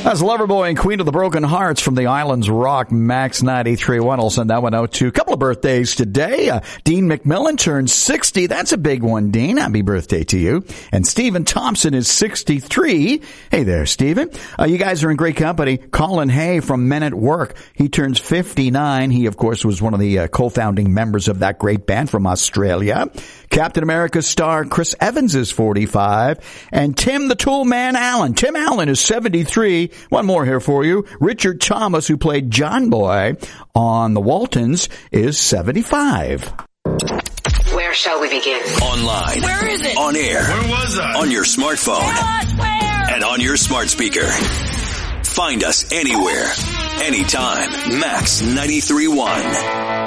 That's Loverboy and Queen of the Broken Hearts from the Islands Rock, Max 93.1. I'll send that one out to a couple of birthdays today. Dean McMillan turns 60. That's a big one, Dean. Happy birthday to you. And Stephen Thompson is 63. Hey there, Stephen. You guys are in great company. Colin Hay from Men at Work. He turns 59. He, of course, was one of the co-founding members of that great band from Australia. Captain America star Chris Evans is 45. And Tim the Toolman Allen. Tim Allen is 73. One more here for you. Richard Thomas, who played John Boy on The Waltons, is 75. Where shall we begin? Online. Where is it? On air. Where was I? On your smartphone. Where? And on your smart speaker. Find us anywhere, anytime. Max 93.1.